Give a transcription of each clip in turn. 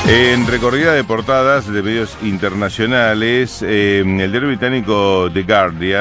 En recorrida de portadas de medios internacionales, el diario británico The Guardian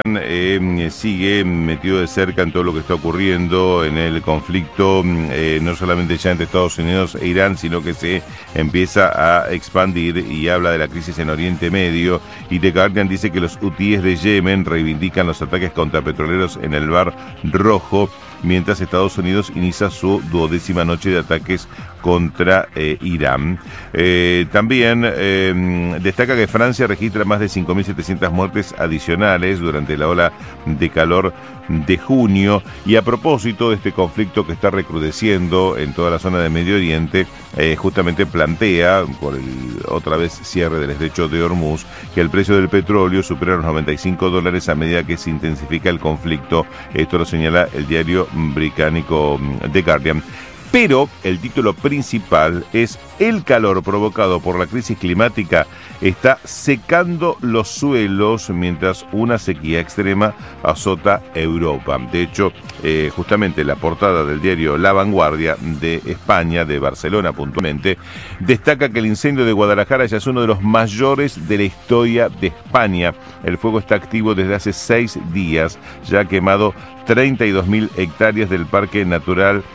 sigue metido de cerca en todo lo que está ocurriendo en el conflicto, no solamente ya entre Estados Unidos e Irán, sino que se empieza a expandir y habla de la crisis en Oriente Medio. Y The Guardian dice que los hutíes de Yemen reivindican los ataques contra petroleros en el Mar Rojo, mientras Estados Unidos inicia su 12ª noche de ataques contra Irán. También destaca que Francia registra más de 5.700 muertes adicionales durante la ola de calor de junio. Y a propósito de este conflicto que está recrudeciendo en toda la zona de Medio Oriente, justamente plantea, por el otra vez cierre del estrecho de Hormuz, que el precio del petróleo supera los $95 a medida que se intensifica el conflicto. Esto lo señala el diario británico The Guardian. Pero el título principal es: el calor provocado por la crisis climática está secando los suelos mientras una sequía extrema azota Europa. De hecho, justamente la portada del diario La Vanguardia de España, de Barcelona puntualmente, destaca que el incendio de Guadalajara ya es uno de los mayores de la historia de España. El fuego está activo desde hace 6 días, ya ha quemado 32.000 hectáreas del Parque Natural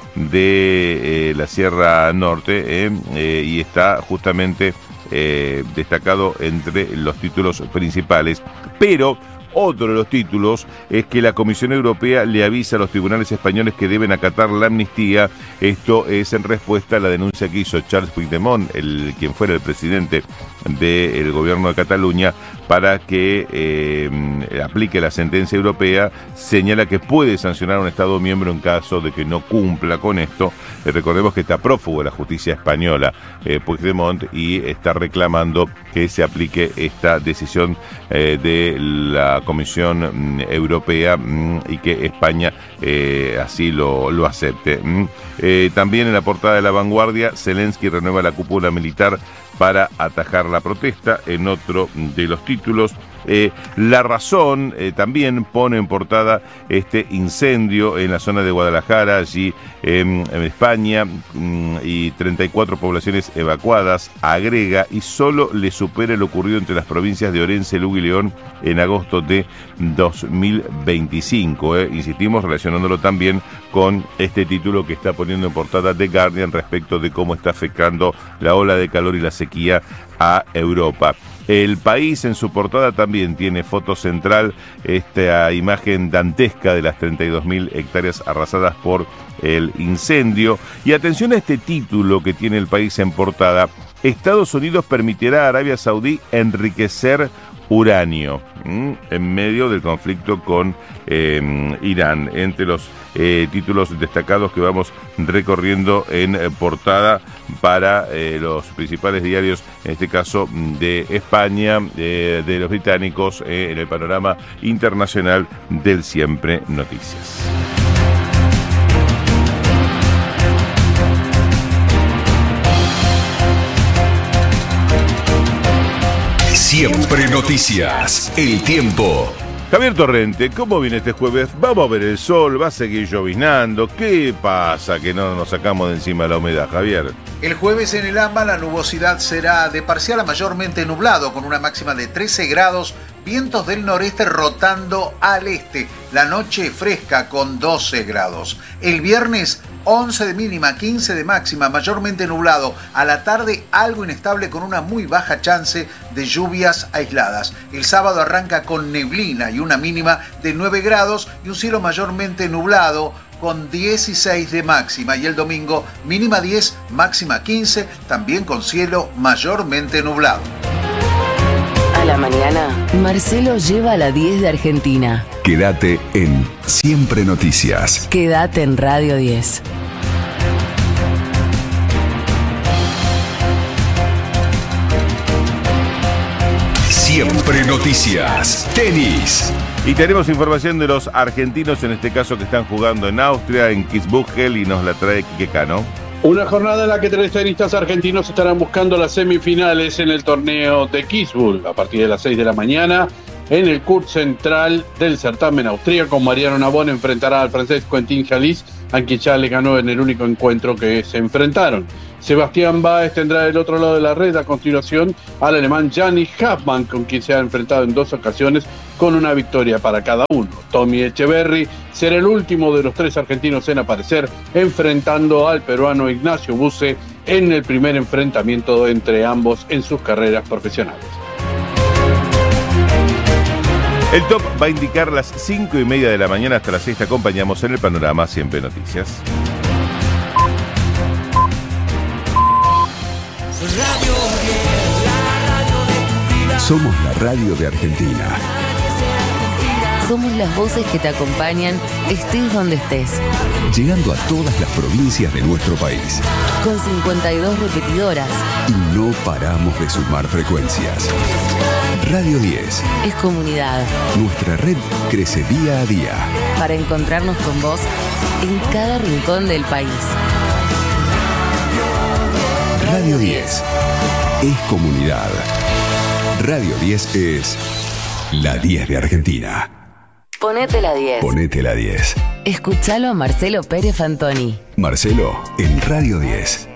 de la Sierra Norte, y está justamente destacado entre los títulos principales. Pero otro de los títulos es que la Comisión Europea le avisa a los tribunales españoles que deben acatar la amnistía. Esto es en respuesta a la denuncia que hizo Charles Puigdemont, quien fuera el presidente del gobierno de Cataluña, para que aplique la sentencia europea. Señala que puede sancionar a un Estado miembro en caso de que no cumpla con esto. Recordemos que está prófugo de la justicia española, Puigdemont, y está reclamando que se aplique esta decisión de la Comisión Europea y que España así lo acepte. También en la portada de La Vanguardia, Zelensky renueva la cúpula militar para atajar la protesta. En otro de los títulos, La Razón también pone en portada este incendio en la zona de Guadalajara, allí en España, y 34 poblaciones evacuadas. Agrega: y solo le supera lo ocurrido entre las provincias de Orense, Lugo y León en agosto de 2025. Insistimos, relacionándolo también con este título que está poniendo en portada The Guardian respecto de cómo está afectando la ola de calor y la sequía a Europa. El País en su portada también tiene foto central, esta imagen dantesca de las 32.000 hectáreas arrasadas por el incendio. Y atención a este título que tiene El País en portada: Estados Unidos permitirá a Arabia Saudí enriquecer uranio en medio del conflicto con Irán. Entre los títulos destacados que vamos recorriendo en portada para los principales diarios, en este caso de España, de los británicos, en el panorama internacional del Siempre Noticias. Siempre Noticias, el tiempo. Javier Torrente, ¿cómo viene este jueves? Vamos a ver el sol, va a seguir lloviznando. ¿Qué pasa que no nos sacamos de encima la humedad, Javier? El jueves en el AMBA la nubosidad será de parcial a mayormente nublado, con una máxima de 13 grados, vientos del noreste rotando al este. La noche fresca con 12 grados. El viernes 11 de mínima, 15 de máxima, mayormente nublado. A la tarde algo inestable con una muy baja chance de lluvias aisladas. El sábado arranca con neblina y una mínima de 9 grados y un cielo mayormente nublado con 16 de máxima. Y el domingo mínima 10, máxima 15, también con cielo mayormente nublado. A la mañana, Marcelo lleva a la 10 de Argentina. Quédate en Siempre Noticias. Quédate en Radio 10. Siempre Noticias. Tenis. Y tenemos información de los argentinos, en este caso que están jugando en Austria, en Kitzbühel, y nos la trae Quique Cano. Una jornada en la que 3 tenistas argentinos estarán buscando las semifinales en el torneo de Kitzbühel a partir de las 6 de la mañana en el court central del certamen austríaco. Mariano Navone enfrentará al francés Quentin Halys, a quien ya le ganó en el único encuentro que se enfrentaron. Sebastián Báez tendrá del otro lado de la red a continuación al alemán Yannick Haffmann, con quien se ha enfrentado en 2 ocasiones con una victoria para cada uno. Tommy Echeverry será el último de los 3 argentinos en aparecer, enfrentando al peruano Ignacio Buse en el primer enfrentamiento entre ambos en sus carreras profesionales. El top va a indicar las 5:30 de la mañana. Hasta las 6 te acompañamos en el panorama Siempre Noticias. Somos la radio de Argentina. Somos las voces que te acompañan, estés donde estés. Llegando a todas las provincias de nuestro país. Con 52 repetidoras. Y no paramos de sumar frecuencias. Radio 10. Es comunidad. Nuestra red crece día a día. Para encontrarnos con vos en cada rincón del país. Radio 10. Es comunidad. Radio 10 es la 10 de Argentina. Ponete la 10. Ponete la 10. Escuchalo a Marcelo Pérez Fantoni. Marcelo en Radio 10.